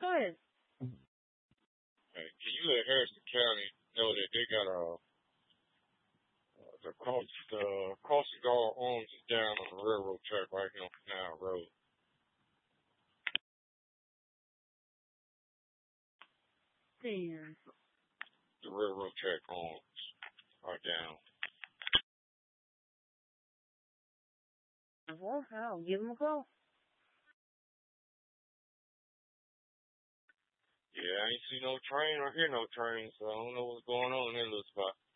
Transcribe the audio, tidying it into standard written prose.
Go ahead. Hey, can you let Harrison County know that they got the crossing guard arms is down on the railroad track right here on Canal Road. Damn. The railroad track arms are down. Well, I'll give him a call. Yeah, I ain't see no train or hear no train, so I don't know what's going on in that little spot.